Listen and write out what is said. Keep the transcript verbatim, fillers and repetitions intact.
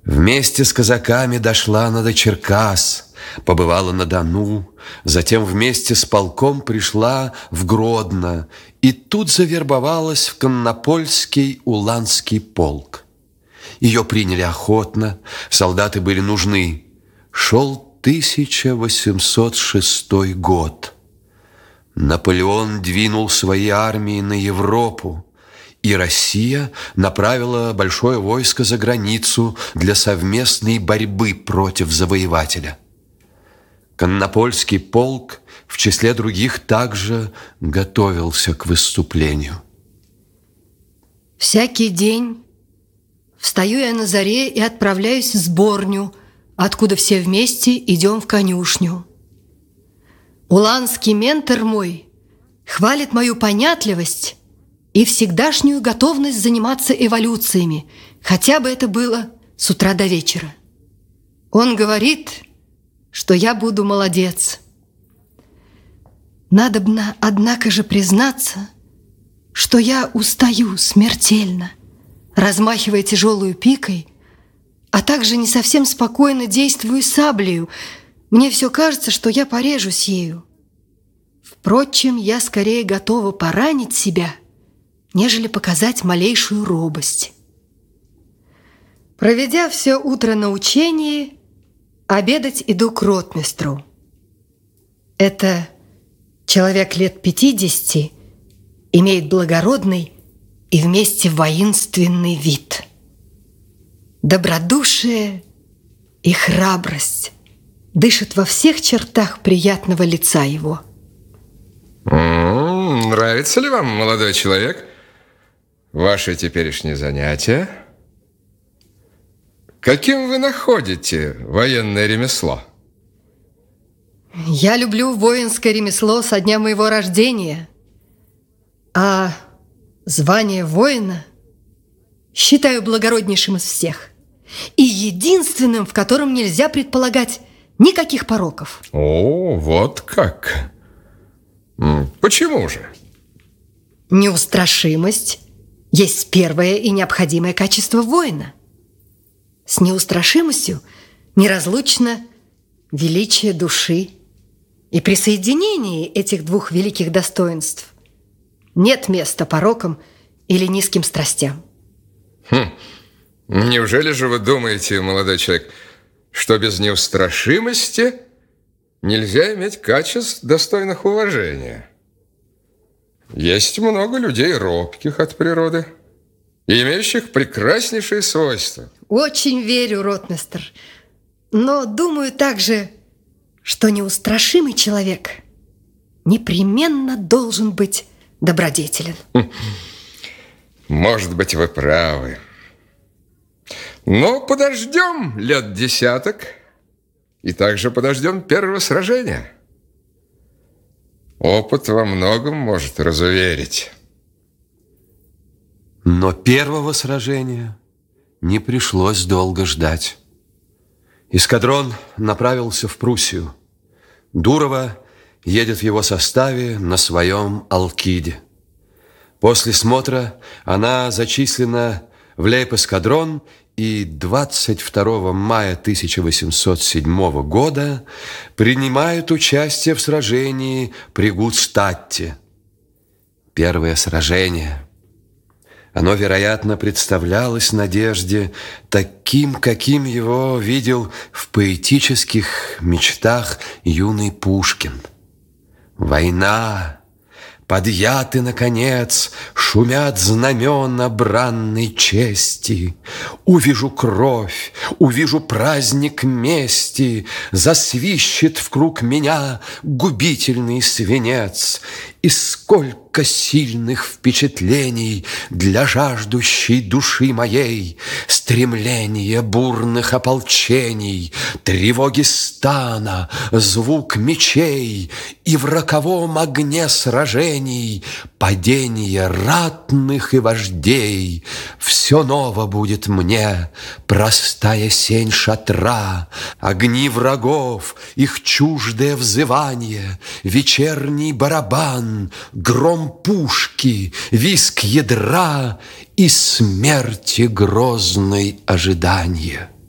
Вместе с казаками дошла она до Черкас, побывала на Дону, затем вместе с полком пришла в Гродно и тут завербовалась в Коннопольский уланский полк. Ее приняли охотно, солдаты были нужны. Шел тысяча восемьсот шестой год. Наполеон двинул свои армии на Европу, и Россия направила большое войско за границу для совместной борьбы против завоевателя. Коннопольский полк в числе других также готовился к выступлению. Всякий день встаю я на заре и отправляюсь в Сборню, откуда все вместе идем в конюшню. Уланский ментор мой хвалит мою понятливость и всегдашнюю готовность заниматься эволюциями, хотя бы это было с утра до вечера. Он говорит, что я буду молодец. Надобно, однако же, признаться, что я устаю смертельно, размахивая тяжелую пикой, а также не совсем спокойно действую саблею. Мне все кажется, что я порежусь ею. Впрочем, я скорее готова поранить себя, нежели показать малейшую робость. Проведя все утро на учении, обедать иду к ротмистру. Это человек лет пятидесяти, имеет благородный и вместе воинственный вид. Добродушие и храбрость дышат во всех чертах приятного лица его. М-м, нравится ли вам, молодой человек, ваши теперешние занятия? Каким вы находите военное ремесло? Я люблю воинское ремесло со дня моего рождения, а звание воина считаю благороднейшим из всех и единственным, в котором нельзя предполагать никаких пороков. О, вот как! Почему же? Неустрашимость есть первое и необходимое качество воина. С неустрашимостью неразлучно величие души. И при соединении этих двух великих достоинств нет места порокам или низким страстям. Хм. Неужели же вы думаете, молодой человек, что без неустрашимости нельзя иметь качеств, достойных уважения? Есть много людей робких от природы и имеющих прекраснейшие свойства. Очень верю, ротмистр, но думаю также, что неустрашимый человек непременно должен быть добродетелен. Может быть, вы правы. Но подождем лет десяток и также подождем первого сражения. Опыт во многом может разуверить. Но первого сражения не пришлось долго ждать. Эскадрон направился в Пруссию. Дурова едет в его составе на своем Алкиде. После смотра она зачислена в лейб-эскадрон и двадцать второго мая тысяча восемьсот седьмого года принимает участие в сражении при Гудстадте. Первое сражение. Оно, вероятно, представлялось Надежде таким, каким его видел в поэтических мечтах юный Пушкин. Война, подъяты, наконец, шумят знамена бранной чести. Увижу кровь, увижу праздник мести, засвищет вкруг меня губительный свинец. И сколько сильных впечатлений для жаждущей души моей, стремления бурных ополчений, тревоги стана, звук мечей и в роковом огне сражений падения ратных и вождей. Все ново будет мне, простая сень шатра, огни врагов, их чуждое взывание, вечерний барабан, гром пушки, виск ядра и смерти грозной ожидание.